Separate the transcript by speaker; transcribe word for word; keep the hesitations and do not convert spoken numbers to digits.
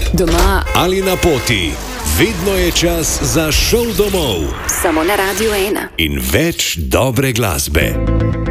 Speaker 1: Doma
Speaker 2: ali na poti, vedno je čas za šov domov.
Speaker 1: samo na Radiu ena.
Speaker 2: In več dobre glasbe.